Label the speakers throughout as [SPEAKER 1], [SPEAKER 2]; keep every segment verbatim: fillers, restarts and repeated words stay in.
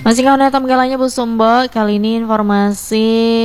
[SPEAKER 1] Masih kawan datang galanya Bu Sumbo. Kali ini informasi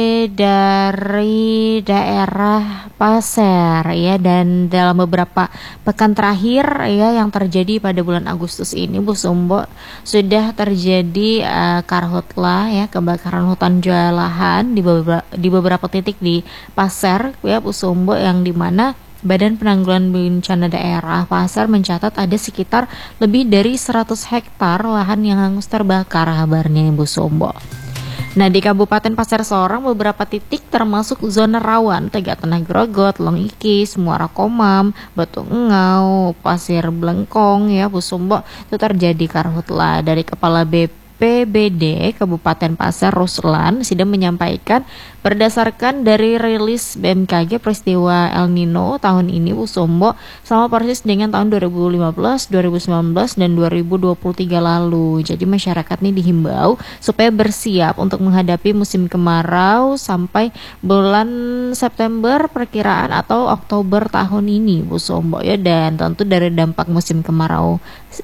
[SPEAKER 1] dari daerah Pasir ya, dan dalam beberapa pekan terakhir ya yang terjadi pada bulan Agustus ini Bu Sumbo, sudah terjadi uh, karhutlah ya, kebakaran hutan jual lahan di beberapa, di beberapa titik di Pasir ya Bu Sumbo, yang dimana Badan Penanggulangan Bencana Daerah Pasir mencatat ada sekitar lebih dari seratus hektar lahan yang hangus terbakar, kabarnya Bu Sumbo. Nah, di Kabupaten Pasir Sorong beberapa titik termasuk zona rawan Tegak Tanah Grogot, Long Ikis, Muara Komam, Batu Engau, Pasir Blengkong ya Bu Sumbo, itu terjadi karhutlah. Dari Kepala B P B D Kabupaten Pasir Ruslan sedang menyampaikan berdasarkan dari rilis B M K G peristiwa El Nino tahun ini Bu Sumbo sama persis dengan tahun dua ribu lima belas, dua ribu sembilan belas dan dua ribu dua puluh tiga lalu. Jadi masyarakat ini dihimbau supaya bersiap untuk menghadapi musim kemarau sampai bulan September perkiraan atau Oktober tahun ini Bu Sumbo ya. Dan tentu dari dampak musim kemarau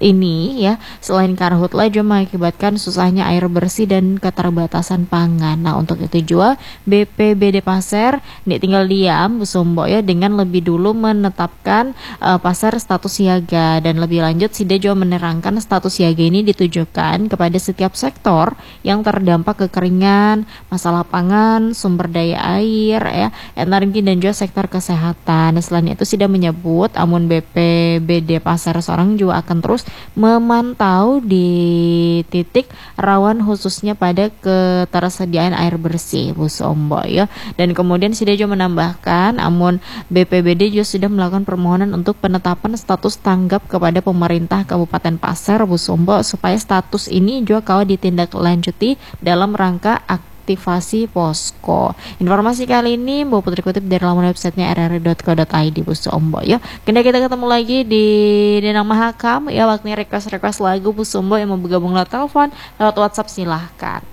[SPEAKER 1] ini ya, selain karhutlah juga mengakibatkan susahnya air bersih dan keterbatasan pangan. Nah, untuk itu juga B P B D Pasir ini tinggal diam Bu Sumbo ya, dengan lebih dulu menetapkan uh, Pasir status siaga, dan lebih lanjut Sida juga menerangkan status siaga ini ditujukan kepada setiap sektor yang terdampak kekeringan, masalah pangan, sumber daya air ya, energi dan juga sektor kesehatan. Selain itu Sida menyebut amun B P B D Pasir Sorong juga akan terus memantau di titik rawan khususnya pada ketersediaan air bersih Bu Sumbo ya. Dan kemudian Sida juga menambahkan amun B P B D juga sudah melakukan permohonan untuk penetapan status tanggap kepada pemerintah Kabupaten Pasir Bu Sumbo, supaya status ini juga kalau ditindaklanjuti dalam rangka aktivasi posko. Informasi kali ini Mbak Putri kutip dari laman websitenya r r i dot co dot i d Bu Sumbo ya. Kini kita ketemu lagi di Denang Mahakam ya, waktunya request-request lagu Bu Sumbo. Yang mau bergabung lewat telepon, lewat WhatsApp silahkan.